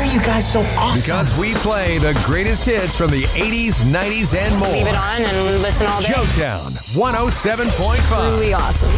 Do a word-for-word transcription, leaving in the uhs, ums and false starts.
are you guys so awesome? Because we play the greatest hits from the eighties, nineties, and more. Leave it on and listen all day. Showtown one oh seven point five. Really awesome.